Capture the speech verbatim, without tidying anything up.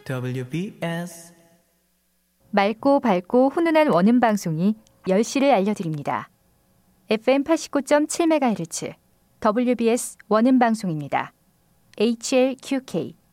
더블유비에스 맑고 밝고 훈훈한 원음 방송이 열 시를 알려드립니다. 에프엠 팔십구 점 칠 메가헤르츠 더블유비에스 원음 방송입니다. 에이치엘큐케이